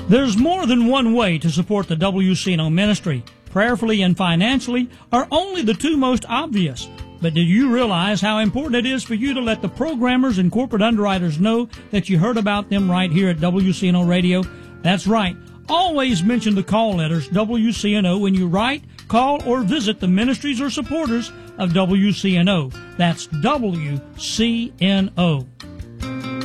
There's more than one way to support the WCNO ministry. Prayerfully and financially are only the two most obvious. But do you realize how important it is for you to let the programmers and corporate underwriters know that you heard about them right here at WCNO Radio? That's right. Always mention the call letters WCNO when you write, call, or visit the ministries or supporters of WCNO. That's WCNO.